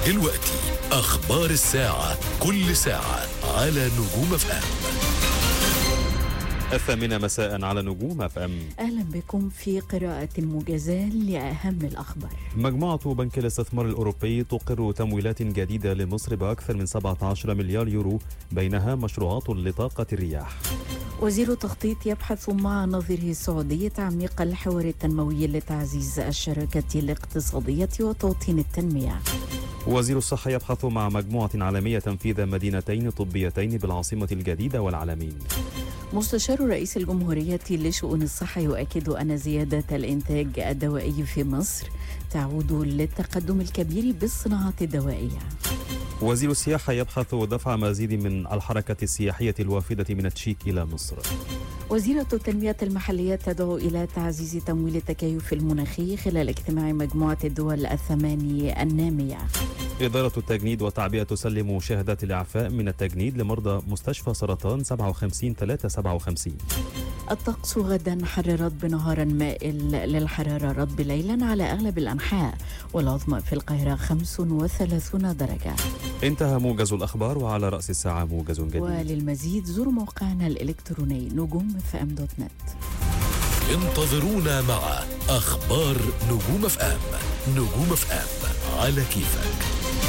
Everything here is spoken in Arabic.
دلوقتي أخبار الساعة، كل ساعة على نجوم FM. 8 مساء على نجوم FM. أهلا بكم في قراءة موجزة لأهم الأخبار. مجموعة بنك الاستثمار الأوروبي تقر تمويلات جديدة لمصر بأكثر من 17 مليار يورو، بينها مشروعات لطاقة الرياح. وزير التخطيط يبحث مع نظيره السعودي تعميق الحوار التنموي لتعزيز الشراكة الاقتصادية وتوطين التنمية. وزير الصحة يبحث مع مجموعة عالمية تنفيذ مدينتين طبيتين بالعاصمة الجديدة والعلمين. مستشار رئيس الجمهورية لشؤون الصحة يؤكد أن زيادة الإنتاج الدوائي في مصر تعود للتقدم الكبير بالصناعة الدوائية. وزير السياحة يبحث دفع مزيد من الحركة السياحية الوافدة من التشيك إلى مصر. وزيرة التنمية المحلية تدعو إلى تعزيز تمويل التكيف المناخي خلال اجتماع مجموعة الدول الثمانية النامية. إدارة التجنيد والتعبئة تسلم شهادات الإعفاء من التجنيد لمرضى مستشفى سرطان 57-357. الطقس غدا حر رطب نهارا مائل للحرارة، رطب ليلا على أغلب الأنحاء، والعظمى في القاهرة 35 درجة. انتهى موجز الأخبار، وعلى رأس الساعة موجز جديد. وللمزيد زور موقعنا الإلكتروني نجوم.fm.net. انتظرونا مع أخبار نجوم FM. نجوم FM على كيفك.